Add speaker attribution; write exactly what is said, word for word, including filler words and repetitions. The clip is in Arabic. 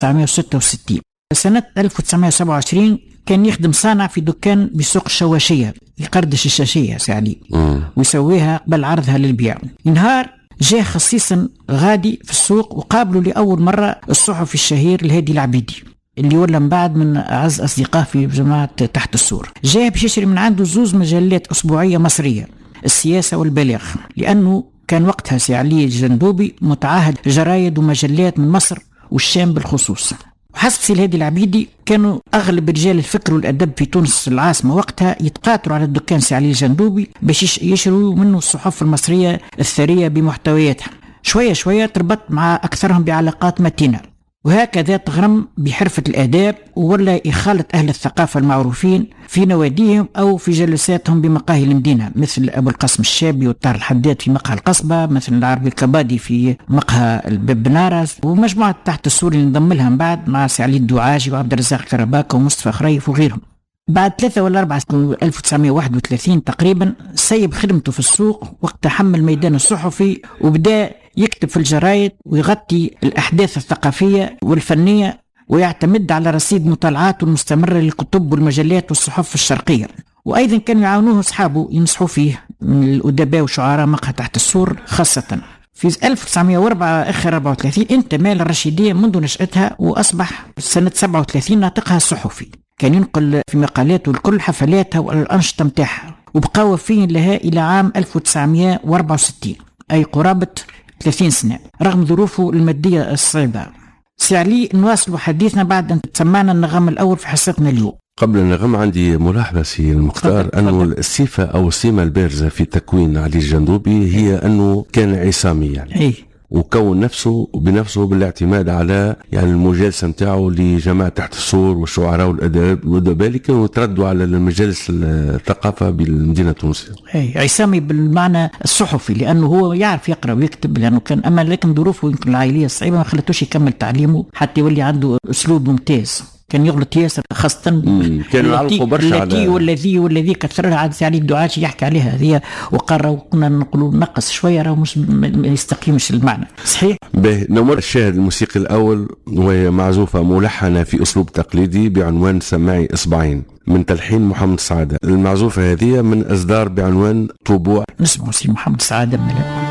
Speaker 1: تسعمائة وستة وستين. سنة ألف وتسعمائة وسبعة وعشرين كان يخدم صانع في دكان بسوق الشواشية، يقردش الشاشية سعلي ويسويها قبل عرضها للبيع. نهار جاء خصيصا غادي في السوق وقابلوا لأول مرة الصحفي الشهير الهادي العبيدي اللي ولا من بعد من أعز أصدقاء في جماعة تحت السور. جاء باش يشتري من عنده زوز مجلات أسبوعية مصرية، السياسة والبلاغ، لأنه كان وقتها سي علي الجندوبي متعاهد جرايد ومجلات من مصر والشام بالخصوص. وحسب سي الهادي العبيدي كانوا أغلب رجال الفكر والأدب في تونس العاصمة وقتها يتقاتلوا على الدكان سي علي الجندوبي باش يشروا منه الصحف المصرية الثرية بمحتوياتها. شوية شوية تربط مع أكثرهم بعلاقات متينة، وهكذا تغرم بحرفة الآداب ولا يخالط أهل الثقافة المعروفين في نواديهم أو في جلساتهم بمقاهي المدينة، مثل أبو القاسم الشابي والطاهر الحداد في مقهى القصبة، مثل العربي الكبادي في مقهى بنارس، ومجموعة تحت السور اللي انضم لها من بعد مع سعلي الدعاجي وعبد الرزاق كرباكة ومصطفى خريف وغيرهم. بعد ثلاثة ولا أربعة ألف وتسعمائة وواحد وثلاثين تقريبا سيب خدمته في السوق وقت حمل ميدان الصحفي وبدأ يكتب في الجرايد ويغطي الأحداث الثقافية والفنية ويعتمد على رصيد مطالعاته المستمرة للكتب والمجلات والصحف الشرقية. وأيضا كانوا يعاونوه أصحابه ينصحوا فيه من الأدباء وشعراء مقهى تحت السور خاصة. في ألف وتسعمائة وأربعة آخر أربعة وثلاثين انتمى للرشيدية منذ نشأتها وأصبح سنة سبعة وثلاثين ناطقها الصحفي. كان ينقل في مقالاته الكل حفلاتها والأنشطة متاعها، وبقى وفيا لها إلى عام ألف وتسعمائة وأربعة وستين، أي قرابة ثلاثين سنة رغم ظروفه المادية الصعبة. سعلي نواصل حديثنا بعد أن تسمعنا النغم الأول في حصتنا اليوم.
Speaker 2: قبل النغم عندي ملاحظة سي المختار، أنه الصفة أو السمة البارزة في تكوين علي الجندوبي هي أنه كان عصامي يعني
Speaker 1: أي.
Speaker 2: وكون نفسه بنفسه بالاعتماد على يعني المجالسة نتاعه لجماعة تحت السور والشعراء والأدباء اللي كانوا يتردوا على المجالس الثقافة بالمدينة التونسية.
Speaker 1: اي عصامي بالمعنى الصحفي لأنه هو يعرف يقرأ ويكتب لأنه كان، أما لكن ظروفه يمكن العائلية الصعيبة ما خلتوش يكمل تعليمه حتى يولي عنده أسلوب ممتاز. كان يغلط ياسر خاصة
Speaker 2: كانوا يعرفوا برشا
Speaker 1: التي والذي والذي كثرها عاد سعلي الدعاجي يحكي عليها هذه وقرأ وكنا نقولوا نقص شوية راه مش ما يستقيمش المعنى صحيح.
Speaker 2: به نمر الشاهد الموسيقي الأول وهي معزوفة ملحنة في أسلوب تقليدي بعنوان سماعي إصبعين من تلحين محمد سعادة. المعزوفة هذه من إصدار بعنوان طبوع.
Speaker 1: نسمع سي محمد سعادة من